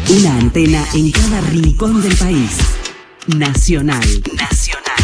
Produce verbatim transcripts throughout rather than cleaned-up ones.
Una antena en cada rincón del país. Nacional. Nacional.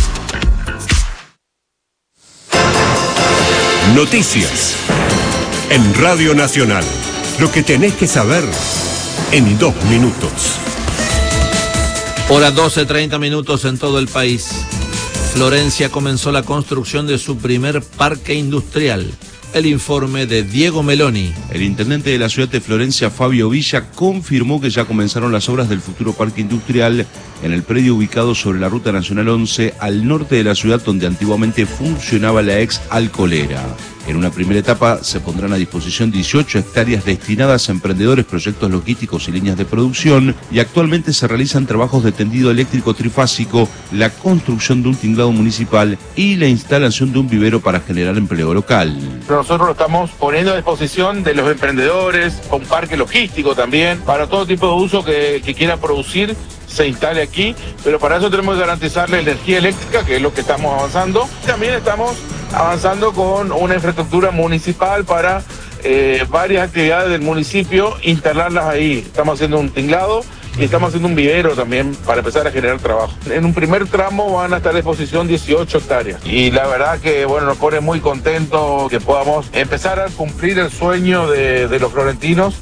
Noticias. En Radio Nacional. Lo que tenés que saber en dos minutos. Hora doce, treinta minutos en todo el país. Florencia comenzó la construcción de su primer parque industrial. El informe de Diego Meloni. El intendente de la ciudad de Florencia, Fabio Villa, confirmó que ya comenzaron las obras del futuro parque industrial en el predio ubicado sobre la Ruta Nacional once, al norte de la ciudad, donde antiguamente funcionaba la ex alcoholera. En una primera etapa se pondrán a disposición dieciocho hectáreas destinadas a emprendedores, proyectos logísticos y líneas de producción, y actualmente se realizan trabajos de tendido eléctrico trifásico, la construcción de un tinglado municipal y la instalación de un vivero para generar empleo local. Nosotros lo estamos poniendo a disposición de los emprendedores, un parque logístico también, para todo tipo de uso que, que quiera producir, se instale aquí, pero para eso tenemos que garantizarle energía eléctrica, que es lo que estamos avanzando. También estamos avanzando con una infraestructura municipal para eh, varias actividades del municipio, instalarlas ahí. Estamos haciendo un tinglado y estamos haciendo un vivero también para empezar a generar trabajo. En un primer tramo van a estar a disposición dieciocho hectáreas. Y la verdad que bueno, nos pone muy contentos que podamos empezar a cumplir el sueño de, de los florentinos.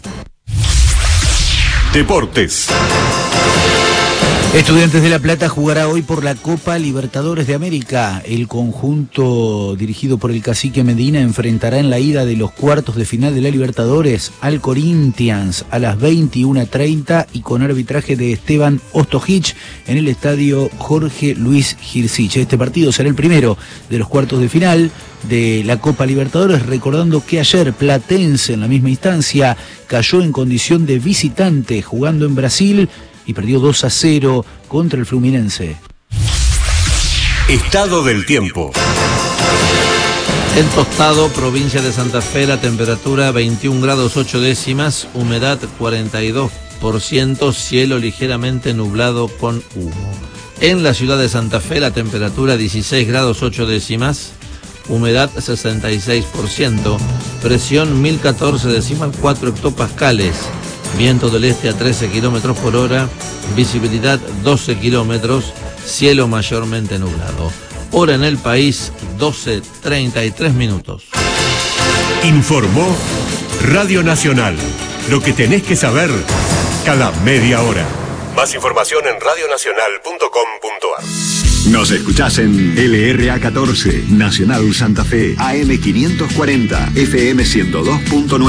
Deportes. Estudiantes de La Plata jugará hoy por la Copa Libertadores de América. El conjunto dirigido por el cacique Medina enfrentará en la ida de los cuartos de final de la Libertadores al Corinthians a las veintiuna treinta y con arbitraje de Esteban Ostojic en el estadio Jorge Luis Girsich. Este partido será el primero de los cuartos de final de la Copa Libertadores, recordando que ayer Platense en la misma instancia cayó en condición de visitante jugando en Brasil y perdió dos a cero contra el Fluminense. Estado del tiempo. En Tostado, provincia de Santa Fe, la temperatura veintiún grados ocho décimas, humedad cuarenta y dos por ciento, cielo ligeramente nublado con humo. En la ciudad de Santa Fe, la temperatura dieciséis grados ocho décimas, humedad sesenta y seis por ciento, presión mil catorce decimal cuatro hectopascales. Viento del este a trece kilómetros por hora, visibilidad doce kilómetros, cielo mayormente nublado. Hora en el país, doce treinta y tres minutos. Informó Radio Nacional. Lo que tenés que saber cada media hora. Más información en radio nacional punto com punto a r. Nos escuchás en L R A catorce, Nacional Santa Fe, A M quinientos cuarenta, F M ciento dos punto nueve.